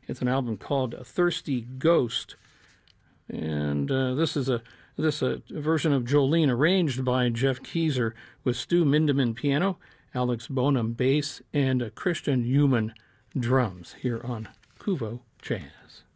It's an album called Thirsty Ghost. And this is a version of Jolene arranged by Jeff Keyser with Stu Mindeman piano, Alex Bonham bass, and Christian Human drums here on Kuvo Jazz.